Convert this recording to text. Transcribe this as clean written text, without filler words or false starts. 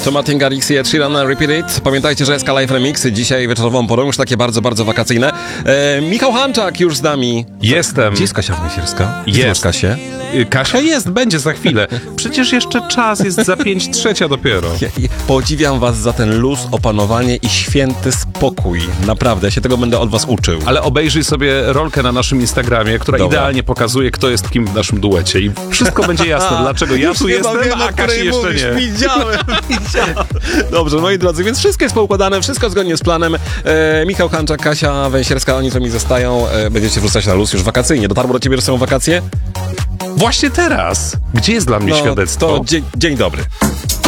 To Martin Garrix i Ed Sheeran, Repeat It. Pamiętajcie, że SK Live Remixy dzisiaj wieczorową porą, już takie bardzo, bardzo wakacyjne. Michał Hanczak już z nami. Jestem. Gdzie jest Kasia Węsierska? Jest. Kasię? Kasia jest, będzie za chwilę. Przecież jeszcze czas, jest za 5:03 dopiero. Podziwiam was za ten luz, opanowanie i święty spokój. Naprawdę, ja się tego będę od was uczył. Ale obejrzyj sobie rolkę na naszym Instagramie, która Dobra. idealnie pokazuje, kto jest kim w naszym duecie. I wszystko będzie jasne, dlaczego ja tu jestem, a Kasi jeszcze nie. Widziałem. Dobrze, moi drodzy, więc wszystko jest poukładane, wszystko zgodnie z planem. Michał Hanczak, Kasia Węsierska, oni z wami zostają. Będziecie wrzucać na luz już wakacyjnie. Dotarło do ciebie, że są wakacje? Właśnie teraz. Gdzie jest dla mnie świadectwo? To dzień dobry.